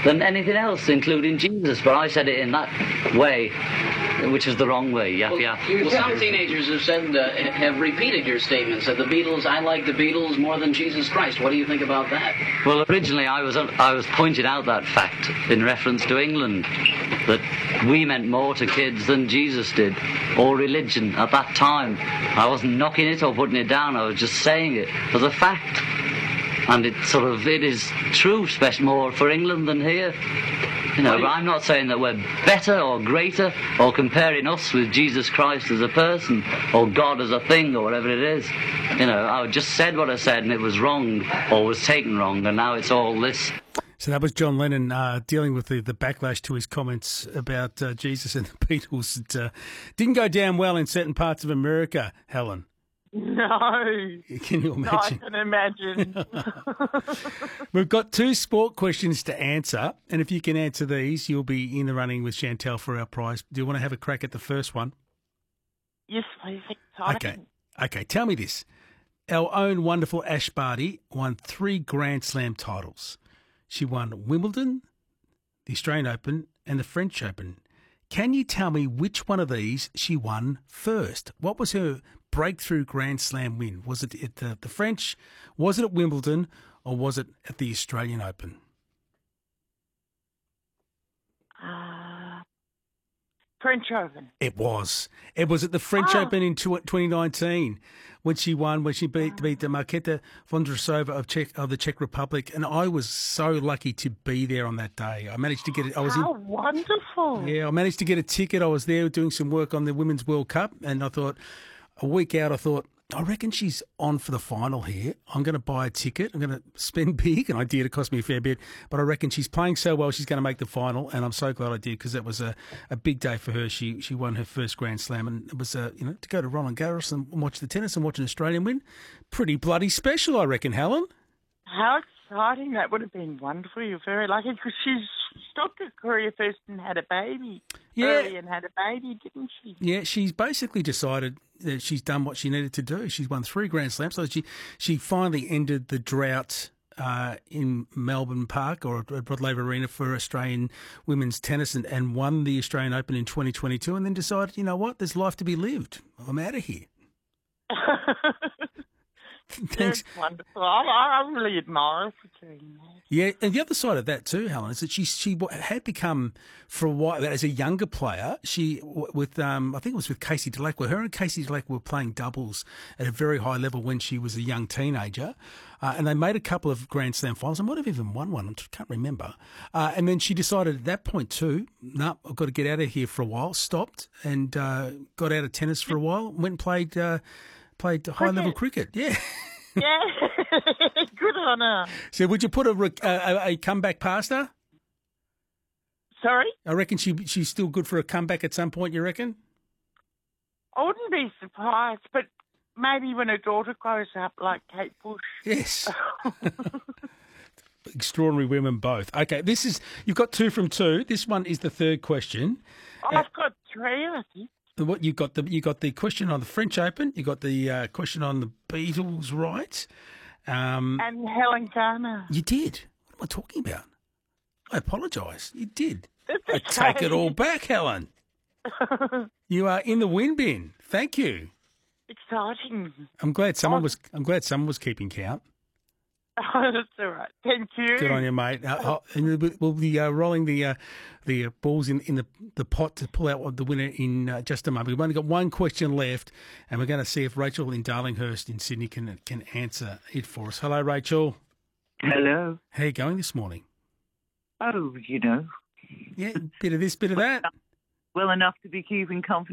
than anything else, including Jesus. But I said it in that way, which is the wrong way. Yap, yap. Well, some teenagers have said, have repeated your statements that the Beatles, I like the Beatles more than Jesus Christ. What do you think about that? Well, originally I was pointing out that fact in reference to England, that we meant more to kids than Jesus did, or religion at that time. I wasn't knocking it or putting it down. I was just saying it as a fact. And it is true, especially more for England than here. You know, but I'm not saying that we're better or greater or comparing us with Jesus Christ as a person or God as a thing or whatever it is. You know, I just said what I said and it was wrong or was taken wrong, and now it's all this. So that was John Lennon dealing with the backlash to his comments about Jesus and the Beatles. It didn't go down well in certain parts of America, Helen. No. Can you imagine? No, I can imagine. We've got 2 sport questions to answer, and if you can answer these, you'll be in the running with Chantel for our prize. Do you want to have a crack at the first one? Yes, please. Okay, tell me this. Our own wonderful Ash Barty won 3 Grand Slam titles. She won Wimbledon, the Australian Open, and the French Open. Can you tell me which one of these she won first? What was her breakthrough Grand Slam win? Was it at the French, was it at Wimbledon, or was it at the Australian Open? French Open. It was. It was at the French Open in 2019 when she beat the Marketa Vondrousova of the Czech Republic, and I was so lucky to be there on that day. I managed to get it. Wonderful! Yeah, I managed to get a ticket. I was there doing some work on the Women's World Cup, and I thought, a week out, I reckon she's on for the final here. I'm going to buy a ticket. I'm going to spend big, and I did. It cost me a fair bit, but I reckon she's playing so well she's going to make the final, and I'm so glad I did because that was a big day for her. She won her first Grand Slam, and it was to go to Roland Garros and watch the tennis and watch an Australian win. Pretty bloody special, I reckon, Helen. How exciting. That would have been wonderful. You're very lucky because she's stopped her career first and had a baby. Early and had a baby, didn't she? Yeah, she's basically decided that she's done what she needed to do. She's won 3 Grand Slams, so she finally ended the drought in Melbourne Park or at Rod Laver Arena for Australian women's tennis and won the Australian Open in 2022 and then decided, you know what, there's life to be lived. I'm out of here. Thanks. That's wonderful. I really admire her for doing that. Yeah, and the other side of that too, Helen, is that she had become, for a while, as a younger player, I think it was with Casey Dellacqua. Her and Casey Dellacqua were playing doubles at a very high level when she was a young teenager, and they made a couple of Grand Slam finals. I might have even won one, I can't remember. And then she decided at that point too, no, I've got to get out of here for a while, stopped and got out of tennis for a while, went and played high-level cricket. Yeah. Yeah. Good on her. So would you put a comeback past her? Sorry? I reckon she's still good for a comeback at some point, you reckon? I wouldn't be surprised, but maybe when her daughter grows up like Kate Bush. Yes. Extraordinary women both. Okay, you've got 2 from 2. This one is the third question. I've got 3, I think. What you got the question on the French Open, you got the question on the Beatles, right? And Helen Garner. You did. What am I talking about? I apologise. You did. I take it all back, Helen. You are in the win bin. Thank you. Exciting. I'm glad someone was keeping count. Oh, that's all right. Thank you. Good on you, mate. We'll be rolling the balls in the pot to pull out the winner in just a moment. We've only got one question left, and we're going to see if Rachel in Darlinghurst in Sydney can answer it for us. Hello, Rachel. Hello. How are you going this morning? Oh, Yeah, bit of this, bit of that. Well enough to be keeping company.